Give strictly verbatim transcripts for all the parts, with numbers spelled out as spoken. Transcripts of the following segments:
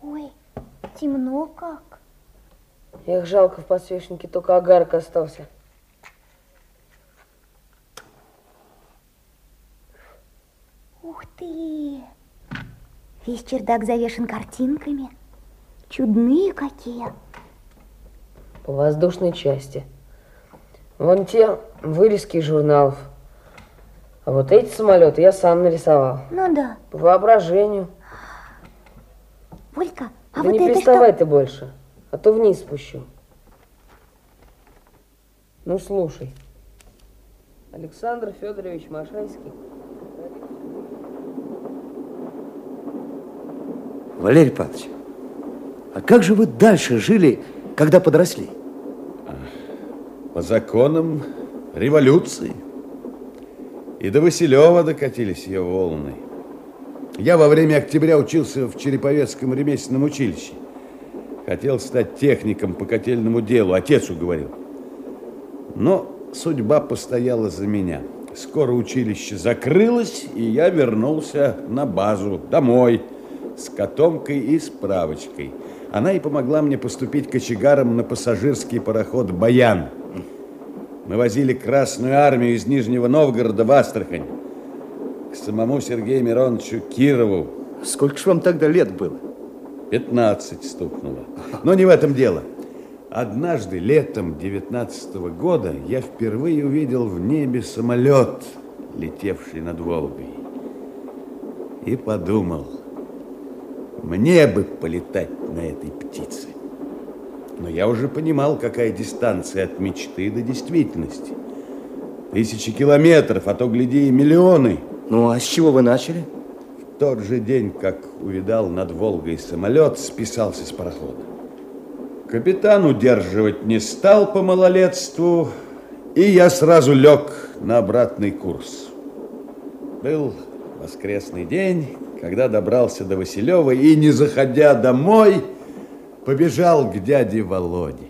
Ой, темно как. Эх, жалко, в подсвечнике только огарок остался. Ух ты! Весь чердак завешен картинками. Чудные какие. По воздушной части. Вон те вырезки из журналов. А вот эти самолеты я сам нарисовал. Ну да. По воображению. Волька, а да вот не это приставай что? ты больше, а то вниз спущу. Ну, слушай. Александр Федорович Машайский. Валерий Павлович, а как же вы дальше жили, когда подросли? По законам революции. И до Василева докатились ее волны. Я во время октября учился в Череповецком ремесленном училище. Хотел стать техником по котельному делу, отец уговорил. Но судьба постояла за меня. Скоро училище закрылось, и я вернулся на базу, домой, с котомкой и справочкой. Она и помогла мне поступить кочегаром на пассажирский пароход «Баян». Мы возили Красную армию из Нижнего Новгорода в Астрахань к самому Сергею Мироновичу Кирову. Сколько ж вам тогда лет было? пятнадцать стукнуло. Но не в этом дело. Однажды летом девятнадцатого года я впервые увидел в небе самолет, летевший над Волгой. И подумал, мне бы полетать на этой птице. Но я уже понимал, какая дистанция от мечты до действительности. Тысячи километров, а то, гляди, и миллионы. Ну, а с чего вы начали? В тот же день, как увидал над Волгой самолет, списался с парохода. Капитан удерживать не стал по малолетству, и я сразу лег на обратный курс. Был воскресный день, когда добрался до Василева и, не заходя домой, побежал к дяде Володе.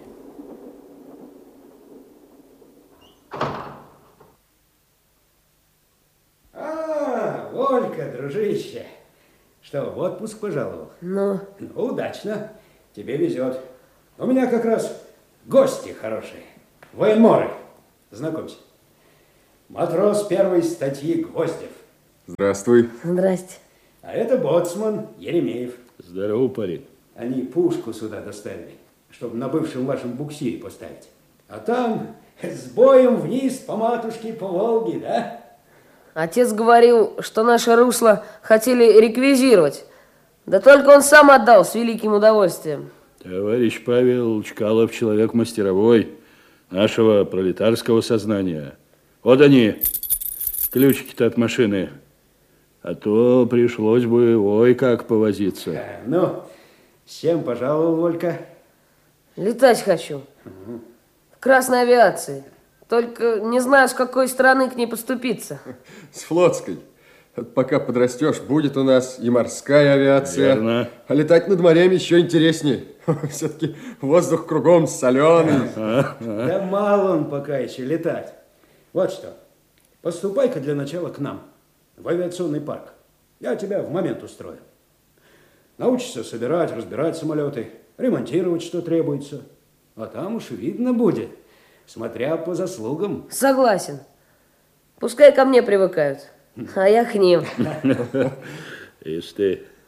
А, Волька, дружище, что, в отпуск пожаловал? Ну? Ну, удачно, тебе везет. У меня как раз гости хорошие, военморы. Знакомься, матрос первой статьи Гвоздев. Здравствуй. Здрасте. А это боцман Еремеев. Здорово, парень. Они пушку сюда доставили, чтобы на бывшем вашем буксире поставить. А там с боем вниз по матушке, по Волге, да? Отец говорил, что наше русло хотели реквизировать. Да только он сам отдал с великим удовольствием. Товарищ Павел Чкалов человек мастеровой нашего пролетарского сознания. Вот они, ключики-то от машины. А то пришлось бы, ой, как повозиться. А, ну, всем пожаловал, Волька. Летать хочу. Угу. В красной авиации. Только не знаю, с какой стороны к ней поступиться. С флотской. Пока подрастешь, будет у нас и морская авиация. Верно. А летать над морем еще интереснее. Все-таки воздух кругом соленый. Да мало он пока еще летать. Вот что, поступай-ка для начала к нам, в авиационный парк. Я тебя в момент устрою. Научишься собирать, разбирать самолеты, ремонтировать, что требуется. А там уж видно будет, смотря по заслугам. Согласен. Пускай ко мне привыкают, а я к ним. Ишь ты,